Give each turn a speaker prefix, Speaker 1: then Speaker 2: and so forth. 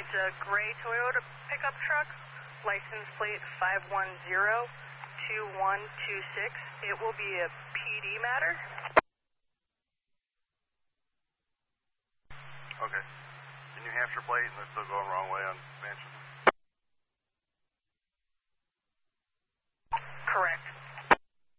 Speaker 1: It's a gray Toyota pickup truck, license plate 510-2126. It will be a PD matter.
Speaker 2: Okay. The New Hampshire plate, and they're still going the wrong way on